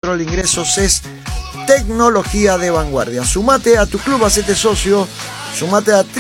control de ingresos es tecnología de vanguardia. Sumate a tu club, hacete socio, sumate a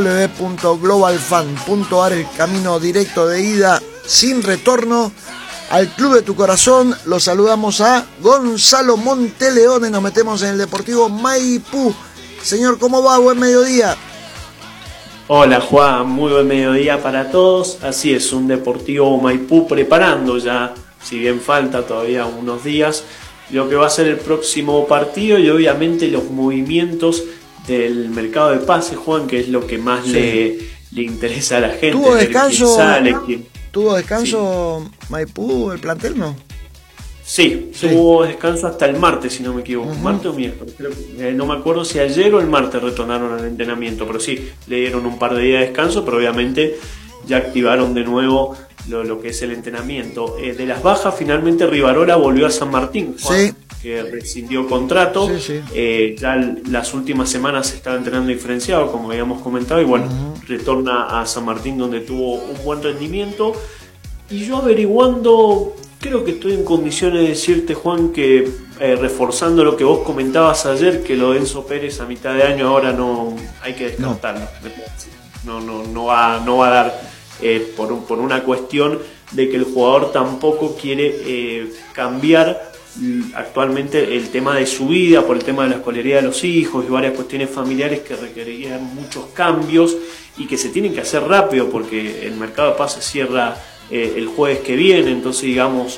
www.globalfan.ar, el camino directo de ida sin retorno al club de tu corazón. Lo saludamos a Gonzalo Monteleone, nos metemos en el Deportivo Maipú. Señor, ¿cómo va? Buen mediodía. Hola Juan, muy buen mediodía para todos. Así es, un Deportivo Maipú preparando ya, si bien falta todavía unos días, lo que va a ser el próximo partido y obviamente los movimientos del mercado de pases, Juan, que es lo que más le interesa a la gente. ¿Tuvo descanso? ¿Quién sale, quién... ¿Tuvo descanso sí. Maipú, el plantel, no? Sí, tuvo descanso hasta el martes, si no me equivoco. ¿Martes o miércoles? No me acuerdo si ayer o el martes retornaron al entrenamiento, pero sí, le dieron un par de días de descanso, pero obviamente ya activaron de nuevo lo que es el entrenamiento. De las bajas, finalmente Rivarola volvió a San Martín, Juan, que rescindió contrato. Ya las últimas semanas estaba entrenando diferenciado, como habíamos comentado, y bueno, retorna a San Martín, donde tuvo un buen rendimiento. Y yo averiguando, creo que estoy en condiciones de decirte, Juan, que reforzando lo que vos comentabas ayer, que lo de Enzo Pérez a mitad de año ahora no hay que descartarlo. No va a dar, por una cuestión de que el jugador tampoco quiere cambiar actualmente el tema de su vida, por el tema de la escolaridad de los hijos y varias cuestiones familiares que requerirían muchos cambios y que se tienen que hacer rápido porque el mercado de pases cierra el jueves que viene, entonces digamos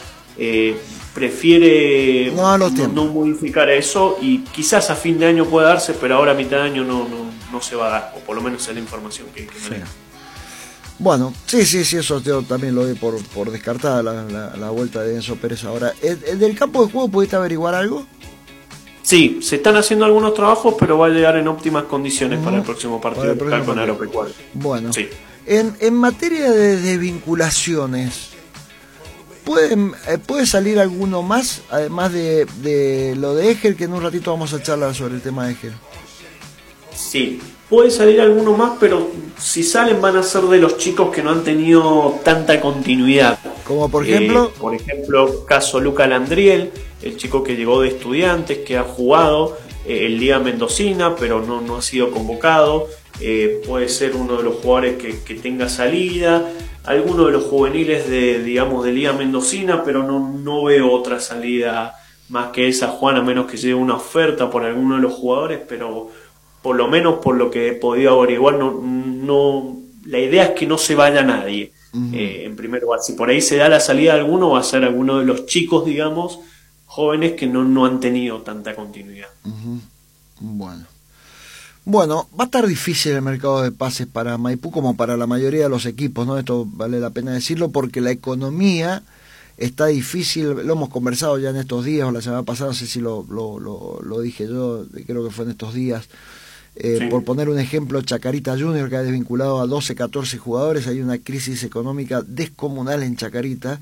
prefiere no modificar eso y quizás a fin de año pueda darse, pero ahora a mitad de año no se va a dar, o por lo menos es la información que maneja. Bueno, sí, eso yo también lo doy por descartada la vuelta de Enzo Pérez ahora. ¿El del campo de juego pudiste averiguar algo? Sí, se están haciendo algunos trabajos, pero va a llegar en óptimas condiciones para el próximo partido con Agropecuario. Bueno, sí. En materia de desvinculaciones, ¿puede salir alguno más, además de lo de Egel, que en un ratito vamos a charlar sobre el tema de Egel? Sí, puede salir alguno más, pero si salen van a ser de los chicos que no han tenido tanta continuidad. ¿Como por ejemplo? Por ejemplo, caso Luca Landriel, el chico que llegó de Estudiantes, que ha jugado el Liga Mendocina, pero no ha sido convocado. Puede ser uno de los jugadores que tenga salida, alguno de los juveniles de Liga Mendocina, pero no veo otra salida más que esa, Juan, a menos que llegue una oferta por alguno de los jugadores, pero por lo menos por lo que he podido averiguar, la idea es que no se vaya nadie. En primer lugar, si por ahí se da la salida de alguno, va a ser alguno de los chicos, digamos, jóvenes que no han tenido tanta continuidad. Bueno, va a estar difícil el mercado de pases para Maipú como para la mayoría de los equipos, ¿no? Esto vale la pena decirlo porque la economía está difícil, lo hemos conversado ya en estos días o la semana pasada, no sé si lo dije yo, creo que fue en estos días. Por poner un ejemplo, Chacarita Junior, que ha desvinculado a 12, 14 jugadores, hay una crisis económica descomunal en Chacarita,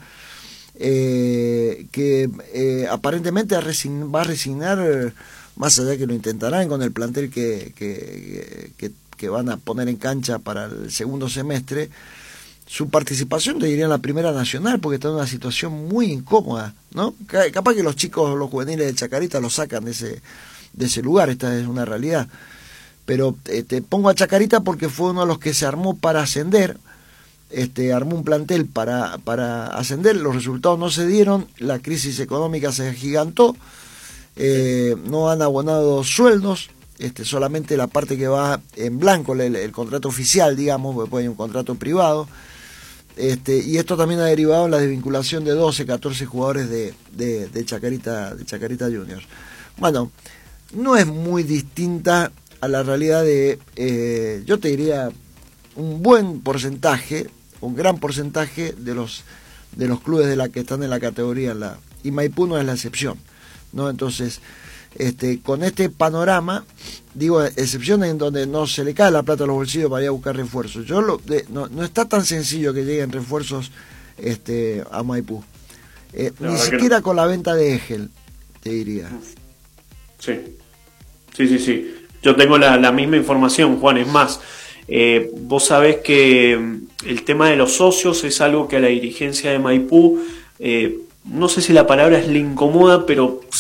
que aparentemente va a resignar, más allá que lo intentarán con el plantel que van a poner en cancha para el segundo semestre, su participación, te diría, en la Primera Nacional, porque está en una situación muy incómoda, ¿no? Capaz que los chicos, los juveniles de Chacarita los sacan de ese lugar, esta es una realidad. Pero te pongo a Chacarita porque fue uno de los que se armó para ascender, armó un plantel para ascender, los resultados no se dieron, la crisis económica se agigantó, no han abonado sueldos, solamente la parte que va en blanco, el contrato oficial, digamos, porque puede haber un contrato privado, y esto también ha derivado en la desvinculación de 12, 14 jugadores de Chacarita Juniors. Bueno, no es muy distinta a la realidad yo te diría, un gran porcentaje de los clubes de la que están en la categoría, y Maipú no es la excepción, ¿no? Entonces, con este panorama, digo, excepciones en donde no se le cae la plata a los bolsillos para ir a buscar refuerzos. No está tan sencillo que lleguen refuerzos a Maipú. Ni siquiera con la venta de Egel, te diría. Sí. Yo tengo la misma información, Juan, es más, vos sabés que el tema de los socios es algo que a la dirigencia de Maipú, no sé si la palabra es le incomoda, pero